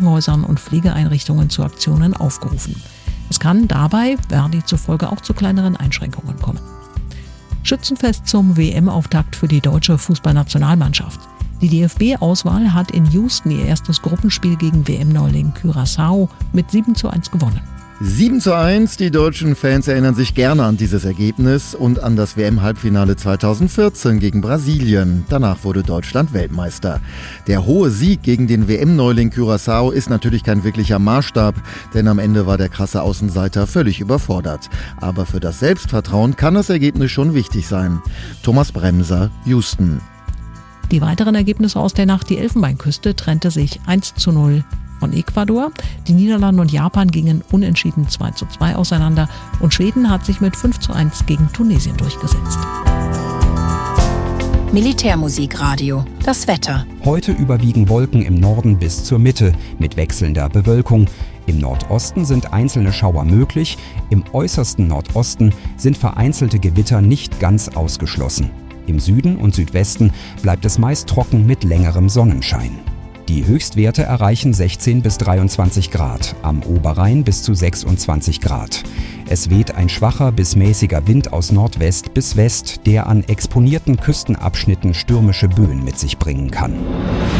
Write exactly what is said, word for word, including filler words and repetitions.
Krankenhäusern und Pflegeeinrichtungen zu Aktionen aufgerufen. Es kann dabei, Verdi zufolge, auch zu kleineren Einschränkungen kommen. Schützenfest zum W M-Auftakt für die deutsche Fußballnationalmannschaft. Die D F B-Auswahl hat in Houston ihr erstes Gruppenspiel gegen W M-Neuling Curaçao mit sieben zu eins gewonnen. sieben zu eins, die deutschen Fans erinnern sich gerne an dieses Ergebnis und an das W M-Halbfinale zweitausendvierzehn gegen Brasilien. Danach wurde Deutschland Weltmeister. Der hohe Sieg gegen den W M-Neuling Curaçao ist natürlich kein wirklicher Maßstab, denn am Ende war der krasse Außenseiter völlig überfordert. Aber für das Selbstvertrauen kann das Ergebnis schon wichtig sein. Thomas Bremser, Houston. Die weiteren Ergebnisse aus der Nacht: Die Elfenbeinküste trennte sich eins zu null von Ecuador. Die Niederlande und Japan gingen unentschieden zwei zu zwei auseinander und Schweden hat sich mit fünf zu eins gegen Tunesien durchgesetzt. Militärmusikradio. Das Wetter. Heute überwiegen Wolken im Norden bis zur Mitte mit wechselnder Bewölkung. Im Nordosten sind einzelne Schauer möglich. Im äußersten Nordosten sind vereinzelte Gewitter nicht ganz ausgeschlossen. Im Süden und Südwesten bleibt es meist trocken mit längerem Sonnenschein. Die Höchstwerte erreichen sechzehn bis dreiundzwanzig Grad, am Oberrhein bis zu sechsundzwanzig Grad. Es weht ein schwacher bis mäßiger Wind aus Nordwest bis West, der an exponierten Küstenabschnitten stürmische Böen mit sich bringen kann.